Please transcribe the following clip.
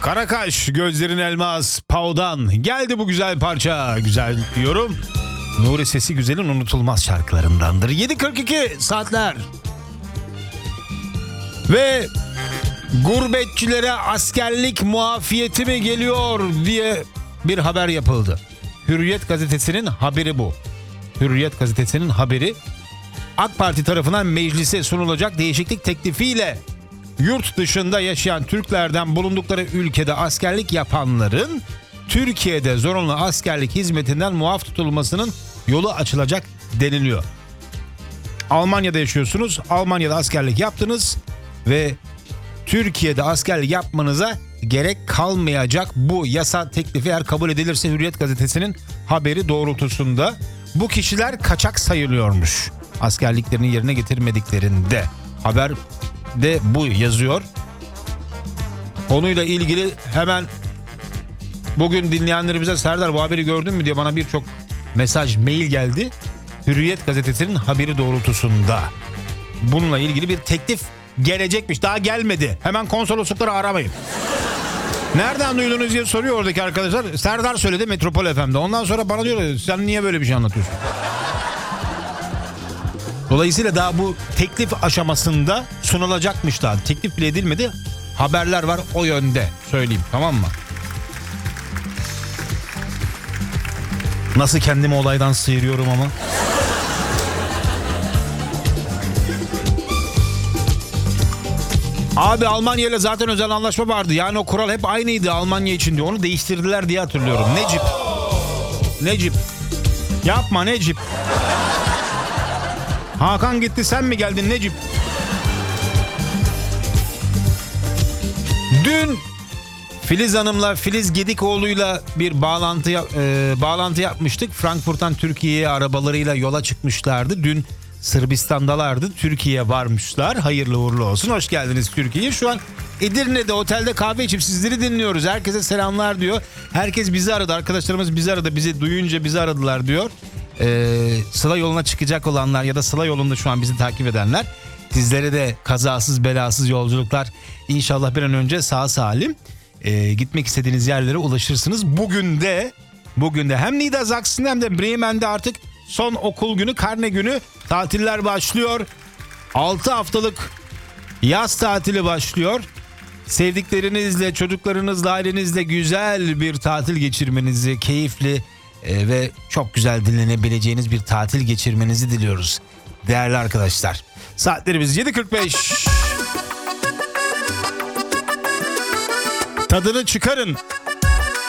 Karakaş, gözlerin elmas, Pau'dan geldi bu güzel parça. Güzel diyorum. Nuri Sesi Güzel'in unutulmaz şarkılarındandır. 7.42 saatler. Ve gurbetçilere askerlik muafiyeti mi geliyor diye bir haber yapıldı. Hürriyet gazetesinin haberi bu. Hürriyet gazetesinin haberi. AK Parti tarafından meclise sunulacak değişiklik teklifiyle yurt dışında yaşayan Türklerden bulundukları ülkede askerlik yapanların Türkiye'de zorunlu askerlik hizmetinden muaf tutulmasının yolu açılacak deniliyor. Almanya'da yaşıyorsunuz, Almanya'da askerlik yaptınız ve Türkiye'de askerlik yapmanıza gerek kalmayacak bu yasa teklifi eğer kabul edilirse Hürriyet gazetesinin haberi doğrultusunda bu kişiler kaçak sayılıyormuş. Askerliklerini yerine getirmediklerinde. Haber de bu yazıyor. Konuyla ilgili hemen bugün dinleyenlerimize Serdar bu haberi gördün mü diye bana birçok mesaj, mail geldi. Hürriyet gazetesinin haberi doğrultusunda bununla ilgili bir teklif gelecekmiş. Daha gelmedi. Hemen konsoloslukları aramayın. Nereden duydunuz diye soruyor oradaki arkadaşlar. Serdar söyledi Metropol FM'de. Ondan sonra bana diyor sen niye böyle bir şey anlatıyorsun? Dolayısıyla daha bu teklif aşamasında sunulacakmış daha. Teklif bile edilmedi. Haberler var o yönde. Söyleyeyim, tamam mı? Nasıl kendimi olaydan sıyırıyorum ama. Abi Almanya ile zaten özel anlaşma vardı. Yani o kural hep aynıydı Almanya için diyor. Onu değiştirdiler diye hatırlıyorum. Necip. Yapma Necip. Hakan gitti sen mi geldin Necip? Dün Filiz Hanım'la Filiz Gedikoğlu'yla bir bağlantı yapmıştık. Frankfurt'tan Türkiye'ye arabalarıyla yola çıkmışlardı. Dün Sırbistan'dalardı. Türkiye'ye varmışlar. Hayırlı uğurlu olsun. Hoş geldiniz Türkiye'ye. Şu an Edirne'de otelde kahve içip sizleri dinliyoruz. Herkese selamlar diyor. Herkes bizi aradı. Arkadaşlarımız bizi aradı. Bizi duyunca bizi aradılar diyor. Sıla yoluna çıkacak olanlar ya da Sıla yolunda şu an bizi takip edenler, sizlere de kazasız belasız yolculuklar. İnşallah bir an önce sağ salim gitmek istediğiniz yerlere ulaşırsınız. Bugün de hem Niedersachsen'de hem de Bremen'de artık son okul günü, karne günü, tatiller başlıyor. 6 haftalık yaz tatili başlıyor. Sevdiklerinizle, çocuklarınızla, ailenizle güzel bir tatil geçirmenizi, keyifli ve çok güzel dinlenebileceğiniz bir tatil geçirmenizi diliyoruz. Değerli arkadaşlar. Saatlerimiz 7.45. Tadını çıkarın.